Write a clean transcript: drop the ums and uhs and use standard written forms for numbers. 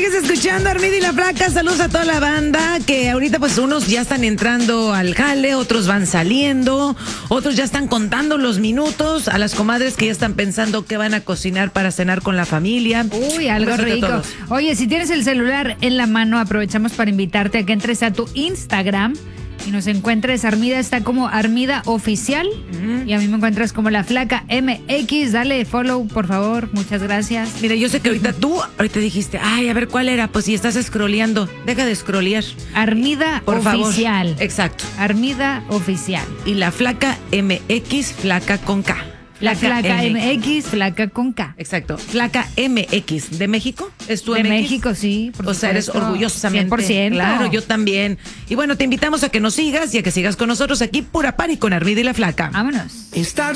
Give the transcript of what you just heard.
Sigues escuchando Armida y la Flaca. Saludos a toda la banda que ahorita pues unos ya están entrando al jale, otros van saliendo, otros ya están contando los minutos, a las comadres que ya están pensando qué van a cocinar para cenar con la familia. Uy, algo rico. Oye, si tienes el celular en la mano, aprovechamos para invitarte a que entres a tu Instagram y nos encuentres. Armida está como Armida Oficial y a mí me encuentras como La Flaca MX. Dale follow, por favor, muchas gracias. Mira, yo sé que ahorita dijiste, ay, a ver cuál era, pues si estás scrolleando, deja de scrollear. Armida por Oficial. Favor. Exacto. Armida Oficial. Y La Flaca MX, Flaca con K. La Flaca MX, Flaca con K. Exacto. Flaca MX. ¿De México? ¿Es tu de MX? México, sí. O sea, eres orgullosamente. 100%. Claro, yo también. Y bueno, te invitamos a que nos sigas y a que sigas con nosotros aquí, Pura Party con Armida y la Flaca. Vámonos.